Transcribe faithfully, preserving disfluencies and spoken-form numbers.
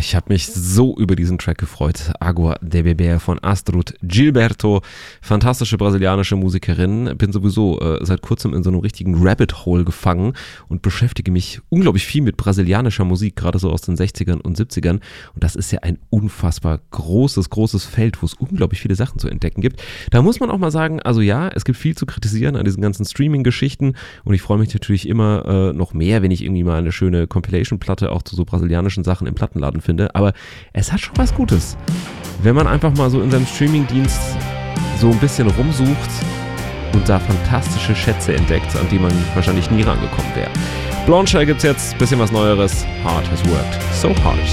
ich habe mich so über diesen Track gefreut. Água de Beber von Astrud Gilberto. Fantastische brasilianische Musikerin. Bin sowieso äh, seit kurzem in so einem richtigen Rabbit Hole gefangen und beschäftige mich unglaublich viel mit brasilianischer Musik, gerade so aus den sechzigern und siebzigern. Und das ist ja ein unfassbar großes, großes Feld, wo es unglaublich viele Sachen zu entdecken gibt. Da muss man auch mal sagen, also ja, es gibt viel zu kritisieren an diesen ganzen Streaming-Geschichten und ich freue mich natürlich immer äh, noch mehr, wenn ich irgendwie mal eine schöne Compilation-Platte auch zu so brasilianischen Sachen im Plattenladen finde, aber es hat schon was Gutes, wenn man einfach mal so in seinem Streamingdienst so ein bisschen rumsucht und da fantastische Schätze entdeckt, an die man wahrscheinlich nie rangekommen wäre. Blonde Shell gibt's jetzt, bisschen was Neueres. Hard has worked so hard.